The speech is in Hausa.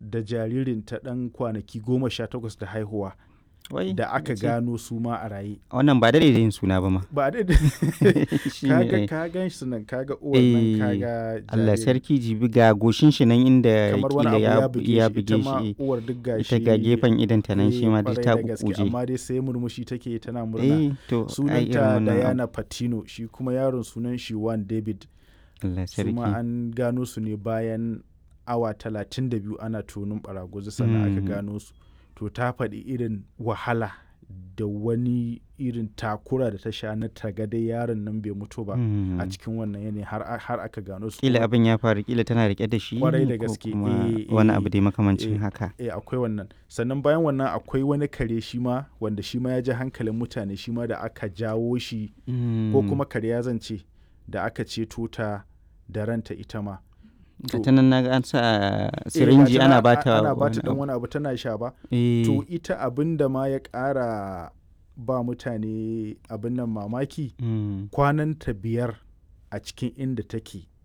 da jaririnta ɗan kwanaki 18 da haihuwa da aka gano su ma a raye. Wannan ba da yin suna ba ma. Ba da ka gan shi nan kaga uwar nan kaga Allah sarki jibi ga goshin shi nan inda kila ya buge shi uwar duk gashi ita ga gefen idan ta nan shi ma duk ta kukuje amma dai sai murmushi take tana murna. Sunanta Diana Patino, shi kuma yaron sunan shi Juan David. Allah sarki. Kuma an gano su ne bayan awa 32 ana tonin baraguzi sannan aka gano su. To ta faɗi irin wahala da wani irin takura da ta sha na tagadai yaron nan bai mutu ba a cikin wannan yanayi har aka gano su. Kila abin ya faru, kila tana rike da shi kwarai da gaske wani abu dai makamancin haka. Akwai wannan. Sannan bayan wannan akwai wani kare shi ma wanda shi ma ya ji hankalin mutane, shi ma da aka jawo shi ko kuma kare ya zance da aka ceto ta da ranta ita ma. ta nan naga an sa sirinji ana bata dan wani abu tana sha ba. To ita abin da ma ya ƙara ba mutane abin nan mamaki kwananta 5 a cikin inda take